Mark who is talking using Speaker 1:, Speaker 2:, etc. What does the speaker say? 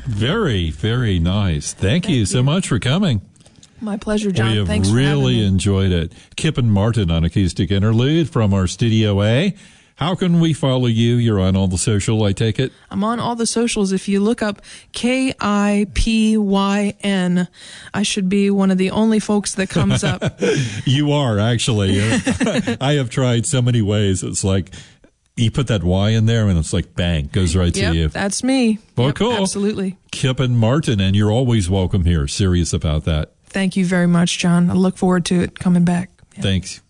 Speaker 1: Very, very nice. Thank you so much for coming.
Speaker 2: My pleasure, John.
Speaker 1: We have
Speaker 2: Thanks for
Speaker 1: really
Speaker 2: having me.
Speaker 1: enjoyed it. Kip and Martin on Acoustic Interlude from our Studio A. How can we follow you? You're on all the social, I take it?
Speaker 2: I'm on all the socials. If you look up KIPYN, I should be one of the only folks that comes up.
Speaker 1: You are, actually. I have tried so many ways. It's like you put that Y in there and it's like, bang, goes right to you.
Speaker 2: That's me.
Speaker 1: Well, cool.
Speaker 2: Absolutely.
Speaker 1: Kip and Martin, and you're always welcome here. Serious about that.
Speaker 2: Thank you very much, John. I look forward to it coming back.
Speaker 1: Thanks.